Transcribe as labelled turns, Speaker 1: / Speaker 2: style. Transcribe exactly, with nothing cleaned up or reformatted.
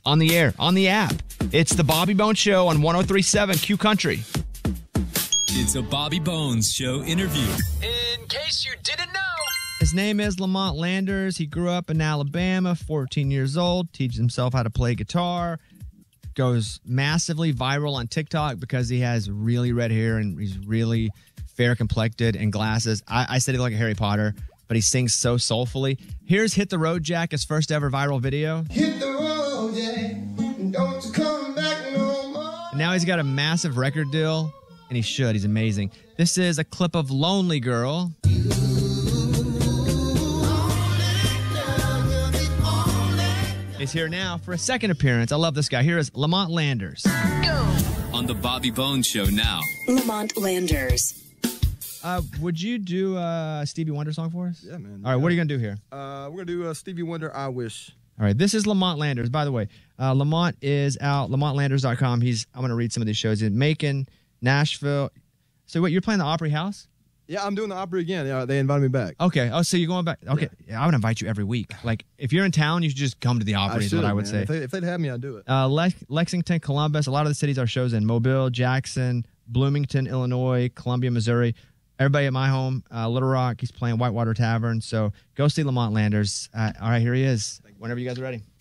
Speaker 1: on the air, on the app. It's the Bobby Bones Show on one oh three point seven Q Country.
Speaker 2: It's a Bobby Bones Show interview.
Speaker 1: In case you didn't know. His name is Lamont Landers. He grew up in Alabama, fourteen years old, teaches himself how to play guitar, goes massively viral on TikTok because he has really red hair and he's really fair complected and glasses. I, I said he looked like Harry Potter, but he sings so soulfully. Here's Hit the Road Jack, his first ever viral video.
Speaker 3: Hit the road, Jack, and don't you come back no more.
Speaker 1: And now he's got a massive record deal, and he should. He's amazing. This is a clip of Lonely Girl. He's here now for a second appearance. I love this guy. Here is Lamont Landers.
Speaker 2: On the Bobby Bones Show now.
Speaker 4: Lamont Landers.
Speaker 1: Uh, would you do a Stevie Wonder song for us?
Speaker 5: Yeah, man.
Speaker 1: All right, what are you going to do here?
Speaker 5: Uh, we're going to do uh, Stevie Wonder, I Wish.
Speaker 1: All right, this is Lamont Landers. By the way, uh, Lamont is out, lamont landers dot com. He's, I'm going to read some of these shows in Macon, Nashville. So what, you're playing the Opry House?
Speaker 5: Yeah, I'm doing the Opry again. Yeah, they invited me back.
Speaker 1: Okay. Oh, so you're going back. Okay. Yeah. Yeah, I would invite you every week. Like, if you're in town, you should just come to the Opry,
Speaker 5: I
Speaker 1: is what I would
Speaker 5: man.
Speaker 1: say.
Speaker 5: If, they, if they'd have me, I'd do it.
Speaker 1: Uh, Le- Lexington, Columbus, a lot of the cities are shows in. Mobile, Jackson, Bloomington, Illinois, Columbia, Missouri. Everybody at my home, uh, Little Rock, he's playing Whitewater Tavern. So go see Lamont Landers. Uh, all right, here he is. Whenever you guys are ready.